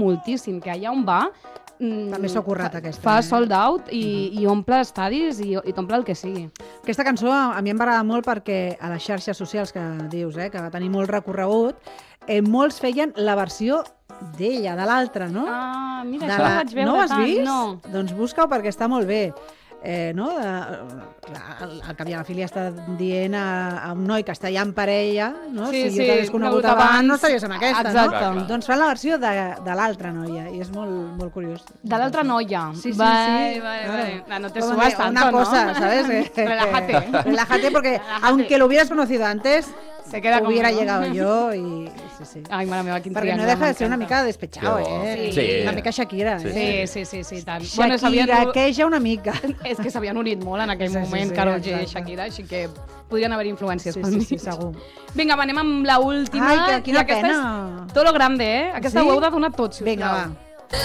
moltíssim, que allà on va també s'ha currat aquesta. Fa sold out i omple estadis i t'omple el que sigui. Aquesta cançó a mi em va agradar molt perquè a les xarxes socials que dius, que va tenir molt recorregut, molts feien la versió d'ella, de l'altra, no? Ah, mira, això no ho vaig veure no ho has vist? No. Doncs busca-ho perquè està molt bé. No? El cap i a la filia està dient a un noi que està allà en parella, no? Sí, si jo t'hagués conegut abans, no estaries amb aquesta, exacte. no? Doncs fan la versió de l'altra noia i és molt, molt curiós. De l'altra noia. Sí. Vale. No te subas tanto, una cosa, ¿no? ¿sabes? Relájate, porque aunque lo hubieras conocido antes, se queda hubiera conmigo. llegado yo y... Sí. Ai, mare meva, quin Perquè triangle. no deja de ser una mica despechado, Sí. Una mica Shakira, Sí, tant. Shakira, queja una mica. És que s'havien unit molt en aquell moment, Karol G i Shakira, així que podrien haver influències pel mig. Sí, segur. Vinga, anem amb l'última. Ai, quina pena. Todo lo grande, Aquesta ho heu de donar tots, sisplau. Vinga, va.